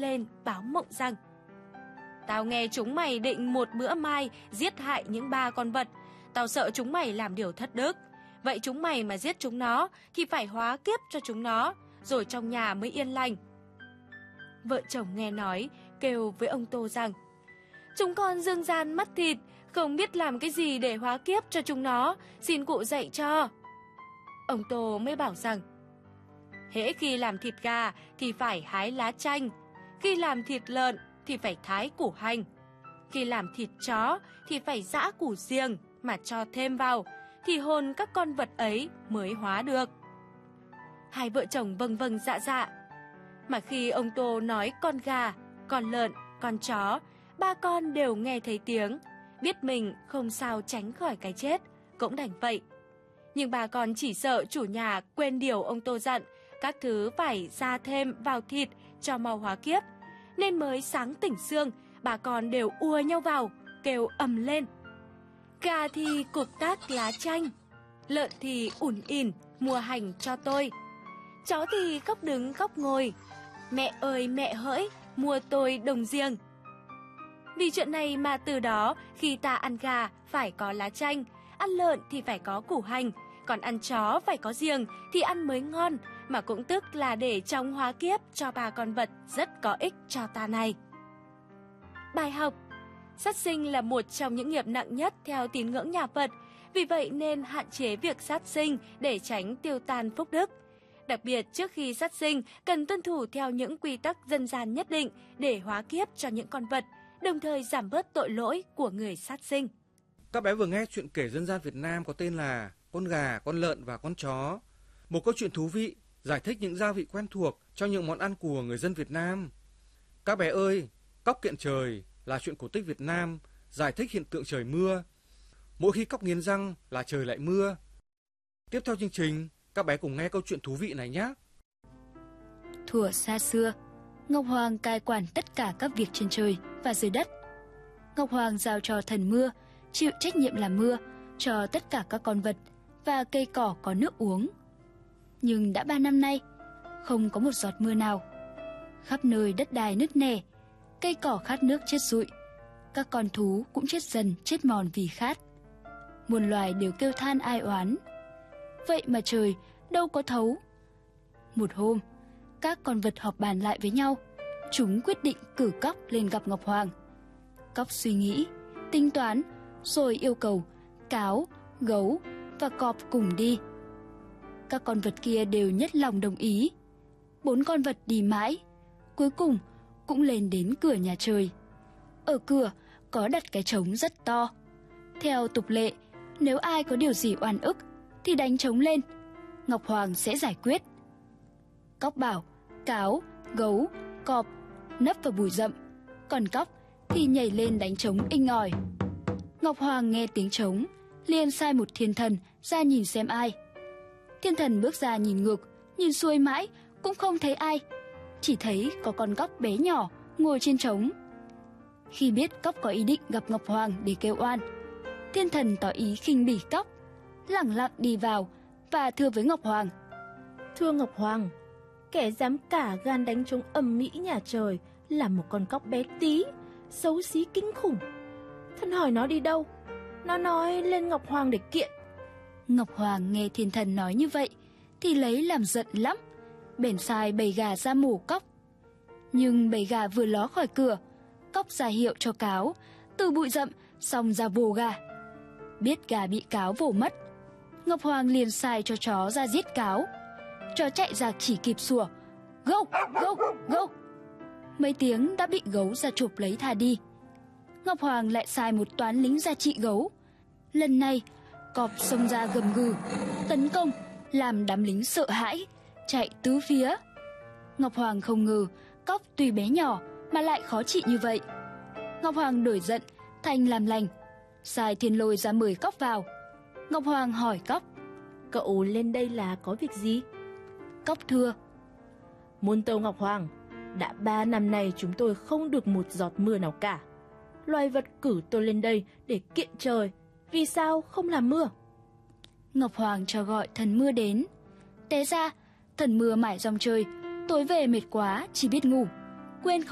lên báo mộng rằng: tao nghe chúng mày định một bữa mai giết hại những 3 con vật. Tao sợ chúng mày làm điều thất đức. Vậy chúng mày mà giết chúng nó thì phải hóa kiếp cho chúng nó, rồi trong nhà mới yên lành. Vợ chồng nghe nói kêu với ông Tô rằng: chúng con dương gian mắt thịt, không biết làm cái gì để hóa kiếp cho chúng nó, xin cụ dạy cho. Ông Tô mới bảo rằng: hễ khi làm thịt gà thì phải hái lá chanh, khi làm thịt lợn thì phải thái củ hành, khi làm thịt chó thì phải giã củ riềng mà cho thêm vào, thì hồn các con vật ấy mới hóa được. Hai vợ chồng vâng vâng dạ dạ. Mà khi ông Tô nói con gà, con lợn, con chó, 3 con đều nghe thấy tiếng, biết mình không sao tránh khỏi cái chết, cũng đành vậy. Nhưng 3 con chỉ sợ chủ nhà quên điều ông Tô dặn, các thứ phải ra thêm vào thịt cho mau hóa kiếp, nên mới sáng tỉnh sương, 3 con đều ùa nhau vào, kêu ầm lên: gà thì cục tác lá chanh, lợn thì ủn ỉn mua hành cho tôi, chó thì khóc đứng khóc ngồi, mẹ ơi mẹ hỡi mua tôi đồng riêng. Vì chuyện này mà từ đó khi ta ăn gà phải có lá chanh, ăn lợn thì phải có củ hành, còn ăn chó phải có riềng thì ăn mới ngon, mà cũng tức là để trong hóa kiếp cho 3 con vật rất có ích cho ta này. Bài học: sát sinh là một trong những nghiệp nặng nhất theo tín ngưỡng nhà Phật, vì vậy nên hạn chế việc sát sinh để tránh tiêu tan phúc đức. Đặc biệt trước khi sát sinh cần tuân thủ theo những quy tắc dân gian nhất định để hóa kiếp cho những con vật, đồng thời giảm bớt tội lỗi của người sát sinh. Các bé vừa nghe chuyện kể dân gian Việt Nam có tên là Con gà, con lợn và con chó. Một câu chuyện thú vị, giải thích những gia vị quen thuộc cho những món ăn của người dân Việt Nam. Các bé ơi, cóc kiện trời là chuyện cổ tích Việt Nam, giải thích hiện tượng trời mưa. Mỗi khi cóc nghiến răng là trời lại mưa. Tiếp theo chương trình, các bé cùng nghe câu chuyện thú vị này nhé. Thuở xa xưa, Ngọc Hoàng cai quản tất cả các việc trên trời và dưới đất. Ngọc Hoàng giao cho thần mưa chịu trách nhiệm làm mưa cho tất cả các con vật và cây cỏ có nước uống. Nhưng đã 3 năm nay, không có một giọt mưa nào. Khắp nơi đất đai nứt nẻ, cây cỏ khát nước chết rụi, các con thú cũng chết dần chết mòn vì khát. Muôn loài đều kêu than ai oán. Vậy mà trời đâu có thấu. Một hôm, các con vật họp bàn lại với nhau. Chúng quyết định cử cóc lên gặp Ngọc Hoàng. Cóc suy nghĩ, tính toán, rồi yêu cầu cáo, gấu và cọp cùng đi. Các con vật kia đều nhất lòng đồng ý. 4 con vật đi mãi, cuối cùng cũng lên đến cửa nhà trời. Ở cửa có đặt cái trống rất to. Theo tục lệ, nếu ai có điều gì oan ức thì đánh trống lên, Ngọc Hoàng sẽ giải quyết. Cóc bảo cáo, gấu, cọp nấp vào bụi rậm, còn cóc thì nhảy lên đánh trống inh ỏi. Ngọc Hoàng nghe tiếng trống, liền sai một thiên thần ra nhìn xem ai. Thiên thần bước ra nhìn ngược, nhìn xuôi mãi cũng không thấy ai, chỉ thấy có con cóc bé nhỏ ngồi trên trống. Khi biết cóc có ý định gặp Ngọc Hoàng để kêu oan, thiên thần tỏ ý khinh bỉ cóc, lẳng lặng đi vào và thưa với Ngọc Hoàng: thưa Ngọc Hoàng, kẻ dám cả gan đánh trống ầm ĩ nhà trời là một con cóc bé tí, xấu xí kinh khủng. Thần hỏi nó đi đâu? Nó nói lên Ngọc Hoàng để kiện. Ngọc Hoàng nghe thiên thần nói như vậy thì lấy làm giận lắm, bèn sai bầy gà ra mổ cóc. Nhưng bầy gà vừa ló khỏi cửa, cóc ra hiệu cho cáo từ bụi rậm xong ra vồ gà. Biết gà bị cáo vồ mất, Ngọc Hoàng liền sai cho chó ra giết cáo. Chó chạy ra chỉ kịp sủa gâu gâu gâu, mấy tiếng đã bị gấu ra chụp lấy thả đi. Ngọc Hoàng lại sai một toán lính ra trị gấu. Lần này cọp xông ra gầm gừ tấn công, làm đám lính sợ hãi chạy tứ phía. Ngọc Hoàng không ngờ cóc tuy bé nhỏ mà lại khó trị như vậy. Ngọc Hoàng đổi giận thành làm lành, sai Thiên Lôi ra mời cóc vào. Ngọc Hoàng hỏi cóc: cậu lên đây là có việc gì? Cóc thưa: muôn tâu Ngọc Hoàng, đã 3 năm nay chúng tôi không được một giọt mưa nào cả. Loài vật cử tôi lên đây để kiện trời, vì sao không làm mưa? Ngọc Hoàng cho gọi thần mưa đến. Té ra thần mưa mải dòng trời, tối về mệt quá chỉ biết ngủ, quên không